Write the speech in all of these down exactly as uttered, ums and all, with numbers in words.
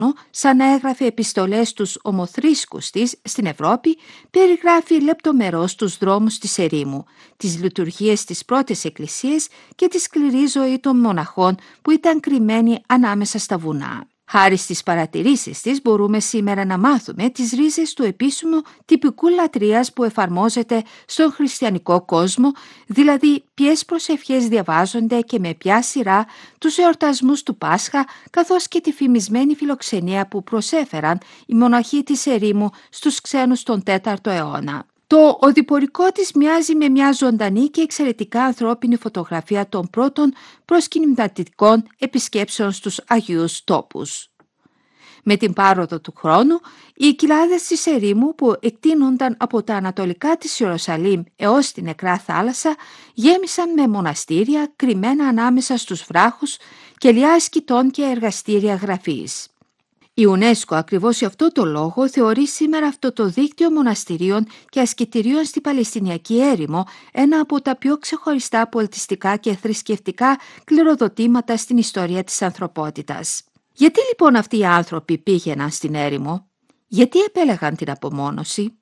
σαν να έγραφε επιστολές στους ομοθρήσκους της στην Ευρώπη, περιγράφει λεπτομερώς τους δρόμους της ερήμου, τις λειτουργίες της πρώτης εκκλησίας και τη σκληρή ζωή των μοναχών που ήταν κρυμμένοι ανάμεσα στα βουνά. Χάρη στις παρατηρήσεις της μπορούμε σήμερα να μάθουμε τις ρίζες του επίσημου τυπικού λατρείας που εφαρμόζεται στον χριστιανικό κόσμο, δηλαδή ποιες προσευχές διαβάζονται και με ποια σειρά, τους εορτασμούς του Πάσχα, καθώς και τη φημισμένη φιλοξενία που προσέφεραν οι μοναχοί της ερήμου στους ξένους τον τέταρτο αιώνα. Το οδηπορικό της μοιάζει με μια ζωντανή και εξαιρετικά ανθρώπινη φωτογραφία των πρώτων προσκυνηματικών επισκέψεων στους Αγίους Τόπους. Με την πάροδο του χρόνου, οι κοιλάδες της ερήμου που εκτείνονταν από τα ανατολικά της Ιερουσαλήμ έως την Νεκρά Θάλασσα γέμισαν με μοναστήρια κρυμμένα ανάμεσα στους βράχους, κελιά ασκητών και εργαστήρια γραφής. Η UNESCO ακριβώς γι' αυτό το λόγο θεωρεί σήμερα αυτό το δίκτυο μοναστηρίων και ασκητηρίων στη Παλαιστινιακή έρημο ένα από τα πιο ξεχωριστά πολιτιστικά και θρησκευτικά κληροδοτήματα στην ιστορία της ανθρωπότητας. Γιατί λοιπόν αυτοί οι άνθρωποι πήγαιναν στην έρημο? Γιατί επέλεγαν την απομόνωση?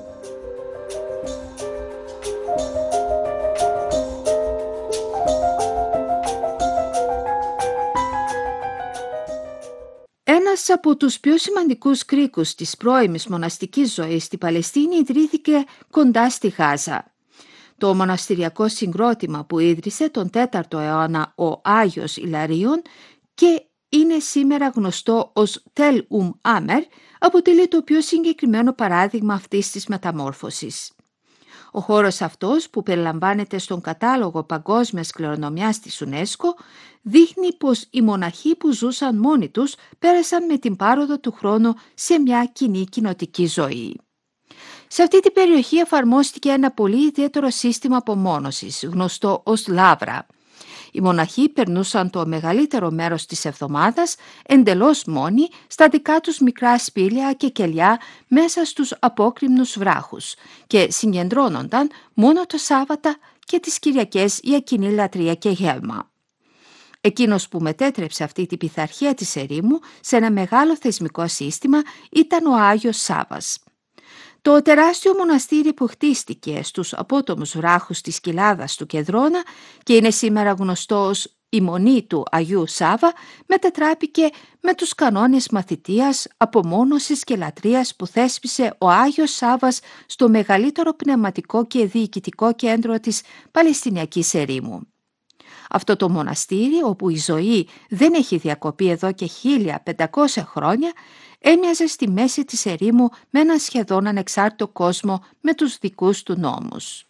Ένας από τους πιο σημαντικούς κρίκους της πρώιμης μοναστικής ζωής στη Παλαιστίνη ιδρύθηκε κοντά στη Γάζα. Το μοναστηριακό συγκρότημα που ίδρυσε τον τέταρτο αιώνα ο Άγιος Ιλαρίων και είναι σήμερα γνωστό ως Τελ Ουμ Άμερ, αποτελεί το πιο συγκεκριμένο παράδειγμα αυτής της μεταμόρφωσης. Ο χώρος αυτός, που περιλαμβάνεται στον κατάλογο παγκόσμιας κληρονομιάς της UNESCO, δείχνει πως οι μοναχοί που ζούσαν μόνοι τους πέρασαν με την πάροδο του χρόνου σε μια κοινή κοινοτική ζωή. Σε αυτή την περιοχή εφαρμόστηκε ένα πολύ ιδιαίτερο σύστημα απομόνωσης, γνωστό ως λάβρα. Οι μοναχοί περνούσαν το μεγαλύτερο μέρος της εβδομάδας εντελώς μόνοι στα δικά τους μικρά σπήλια και κελιά μέσα στους απόκρημνους βράχους και συγκεντρώνονταν μόνο το Σάββατα και τις Κυριακές για κοινή λατρεία και γεύμα. Εκείνος που μετέτρεψε αυτή την πειθαρχία της ερήμου σε ένα μεγάλο θεσμικό σύστημα ήταν ο Άγιος Σάββας. Το τεράστιο μοναστήρι που χτίστηκε στους απότομους βράχους της κοιλάδας του Κεδρόνα και είναι σήμερα γνωστό ως η Μονή του Αγίου Σάββα μετατράπηκε με τους κανόνες μαθητείας, απομόνωσης και λατρείας που θέσπισε ο Άγιος Σάββας στο μεγαλύτερο πνευματικό και διοικητικό κέντρο της Παλαιστινιακής ερήμου. Αυτό το μοναστήρι, όπου η ζωή δεν έχει διακοπεί εδώ και χίλια πεντακόσια χρόνια, έμοιαζε στη μέση της ερήμου με έναν σχεδόν ανεξάρτητο κόσμο με τους δικούς του νόμους.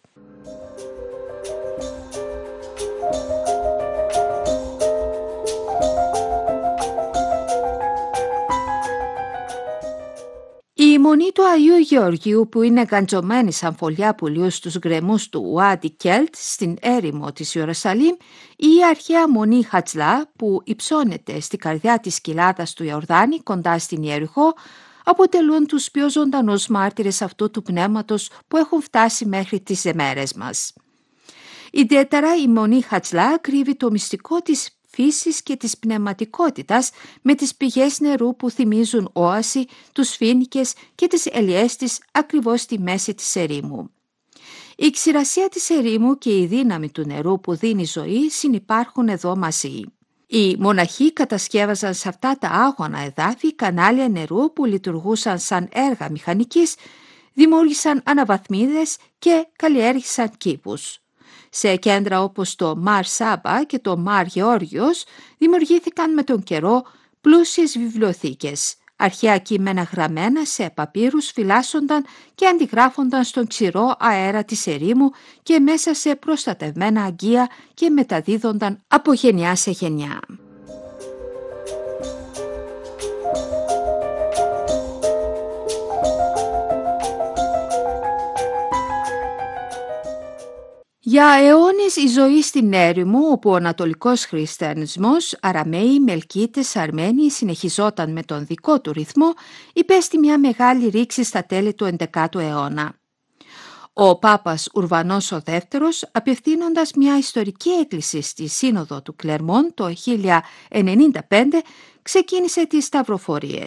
Η Μονή του Αγίου Γεωργίου, που είναι γαντζωμένη σαν φωλιά πουλιού στους γκρεμούς του Ουάντι Κέλτ στην έρημο της Ιερουσαλήμ, ή η αρχαία Μονή Χατζλά που υψώνεται στη καρδιά της κοιλάδας του Ιορδάνη κοντά στην Ιεριχώ, αποτελούν τους πιο ζωντανούς μάρτυρες αυτού του πνεύματος που έχουν φτάσει μέχρι τις ημέρες μας. Ιδιαίτερα η Μονή Χατζλά κρύβει το μυστικό της φύσης και της πνευματικότητας με τις πηγές νερού που θυμίζουν όαση, τους φοίνικες και τις ελιές της ακριβώς στη μέση της ερήμου. Η ξηρασία της ερήμου και η δύναμη του νερού που δίνει ζωή συνυπάρχουν εδώ μαζί. Οι μοναχοί κατασκεύαζαν σε αυτά τα άγωνα εδάφη κανάλια νερού που λειτουργούσαν σαν έργα μηχανικής, δημιούργησαν αναβαθμίδες και καλλιέργησαν κήπους. Σε κέντρα όπως το Μαρ Σάμπα και το Μαρ Γεώργιος δημιουργήθηκαν με τον καιρό πλούσιες βιβλιοθήκες. Αρχαία κείμενα γραμμένα σε παπύρους φυλάσσονταν και αντιγράφονταν στον ξηρό αέρα της ερήμου και μέσα σε προστατευμένα αγγεία και μεταδίδονταν από γενιά σε γενιά. Για αιώνες η ζωή στην έρημο, όπου ο ανατολικός χριστιανισμός, Αραμαίοι, Μελκίτες, Αρμένοι, συνεχιζόταν με τον δικό του ρυθμό, υπέστη μια μεγάλη ρήξη στα τέλη του ενδεκάτου αιώνα. Ο Πάπας Ουρβανός ο Δεύτερος, απευθύνοντας μια ιστορική έκκληση στη Σύνοδο του Κλερμόν το χίλια ενενήντα πέντε, ξεκίνησε τις σταυροφορίες.